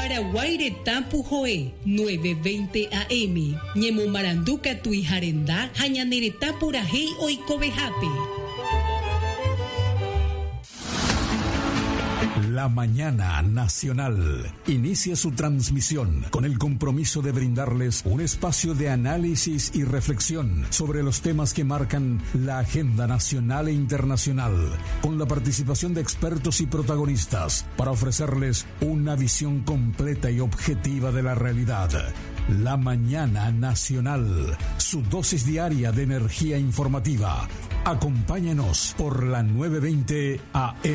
Paraguaireta Pujoe 9:20 AM. Ñemo Maranduca Tuijarenda Hañanereta Purajei Oikovejape. La Mañana Nacional inicia su transmisión con el compromiso de brindarles un espacio de análisis y reflexión sobre los temas que marcan la agenda nacional e internacional, con la participación de expertos y protagonistas para ofrecerles una visión completa y objetiva de la realidad. La Mañana Nacional, su dosis diaria de energía informativa. Acompáñenos por la 920 AM.